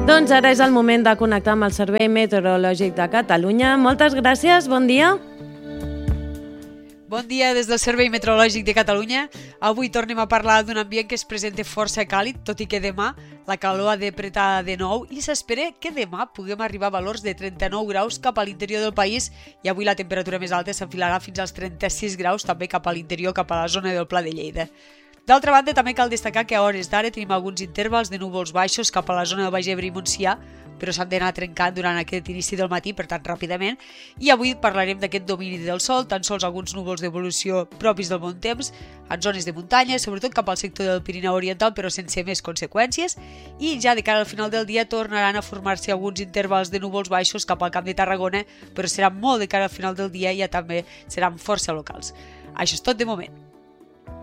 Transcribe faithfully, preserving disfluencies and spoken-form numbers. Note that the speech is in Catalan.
Doncs ara és el moment de connectar amb el Servei Meteorològic de Catalunya. Moltes gràcies, bon dia. Bon dia des del Servei Meteorològic de Catalunya. Avui tornem a parlar d'un ambient que es presenta força càlid, tot i que demà la calor ha d'apretar de nou i s'espera que demà puguem arribar a valors de trenta-nou graus cap a l'interior del país i avui la temperatura més alta s'enfilarà fins als trenta-sis graus també cap a l'interior, cap a la zona del Pla de Lleida. D'altra banda, també cal destacar que a hores d'ara tenim alguns intervals de núvols baixos cap a la zona del Baix Ebre i Montsià, però s'han d'anar trencant durant aquest inici del matí, per tant, ràpidament. I avui parlarem d'aquest domini del sol, tan sols alguns núvols d'evolució propis del bon temps, en zones de muntanya, sobretot cap al sector del Pirineu Oriental, però sense més conseqüències. I ja de cara al final del dia tornaran a formar-se alguns intervals de núvols baixos cap al Camp de Tarragona, però serà molt de cara al final del dia i ja també seran força locals. Això és tot de moment.